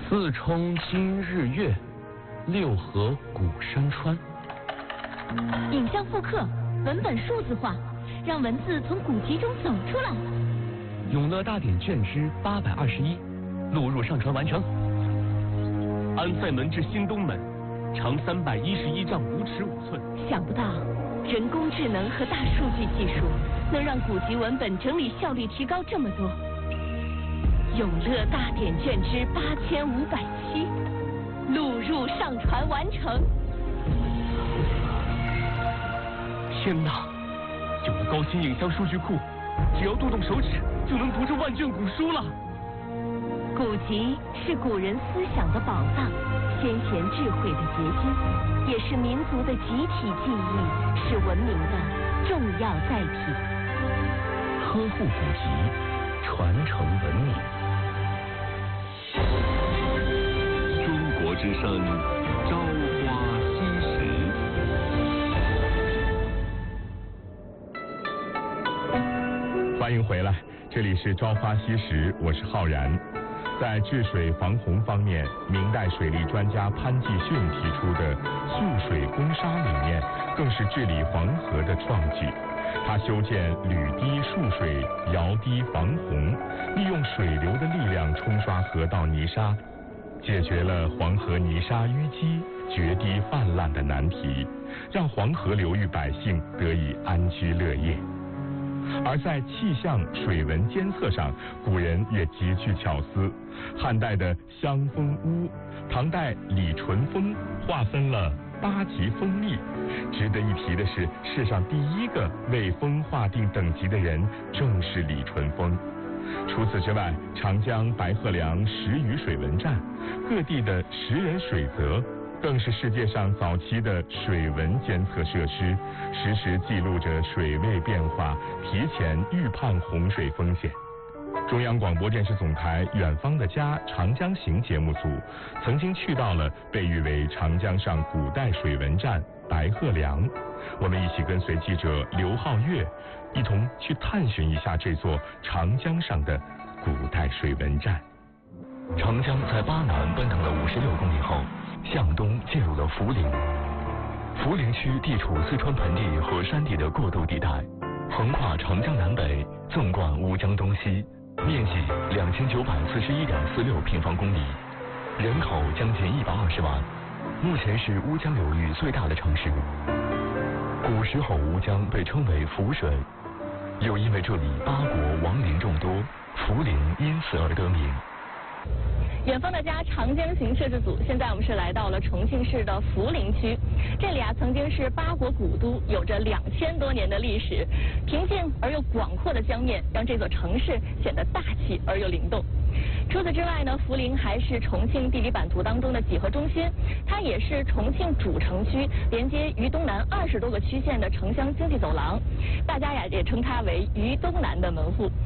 四冲今日月，六合古山川。 影像复刻，文本数字化，让文字从古籍中走出来。 永乐大典卷之821，录入上传完成。安塞门至新东门，长311丈5尺5寸。 想不到，人工智能和大数据技术能让古籍文本整理效率提高这么多。永乐大典卷之8507，录入上传完成。 天哪！有了高新影像数据库，只要动动手指就能读这万卷古书了。 古籍是古人思想的宝藏，先贤智慧的结晶，也是民族的集体记忆，是文明的重要载体。 呵护古籍，传承文明。 中国之声，朝花夕拾。 欢迎回来，这里是朝花夕拾，我是浩然。在治水防洪方面，明代水利专家潘继训提出的蓄水攻沙理念，更是治理黄河的创举。他修建履堤束水，摇堤防洪，利用水流的力量冲刷河道泥沙，解决了黄河泥沙淤积、决堤泛滥的难题，让黄河流域百姓得以安居乐业。而在气象水文监测上，古人也极具巧思。汉代的襄风屋，唐代李淳风划分了8级风力。值得一提的是，世上第一个为风划定等级的人正是李淳风。除此之外，长江白鹤梁时雨水文站，各地的时人水泽，更是世界上早期的水文监测设施，实时记录着水位变化，提前预判洪水风险。中央广播电视总台《远方的家·长江行》节目组曾经去到了被誉为长江上古代水文站白鹤梁，我们一起跟随记者刘浩月，一同去探寻一下这座长江上的古代水文站。 长江在巴南奔腾了56公里后，向东进入了涪陵。涪陵区地处四川盆地和山地的过渡地带，横跨长江南北，纵贯乌江东西，面积2941.46平方公里，人口将近120万，目前是乌江流域最大的城市。古时候乌江被称为涪水，又因为这里八国亡灵众多，涪陵因此而得名。 远方的家长江行摄制组，现在我们是来到了重庆市的涪陵区。这里曾经是八国古都，有着2000多年的历史。平静而又广阔的江面，让这座城市显得大气而又灵动。除此之外呢，涪陵还是重庆地理版图当中的几何中心，它也是重庆主城区连接渝东南20多个区县的城乡经济走廊。大家也称它为渝东南的门户。